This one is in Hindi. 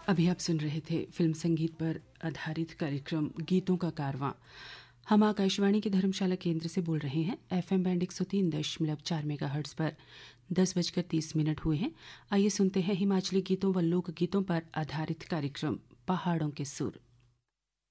अभी आप सुन रहे थे फिल्म संगीत पर आधारित कार्यक्रम गीतों का कारवां। हम आकाशवाणी के धर्मशाला केंद्र से बोल रहे हैं। एफएम बैंड 103.4 मेगाहर्ट्ज पर 10:30 हुए हैं। आइए सुनते हैं हिमाचली गीतों व लोक गीतों पर आधारित कार्यक्रम पहाड़ों के सुर।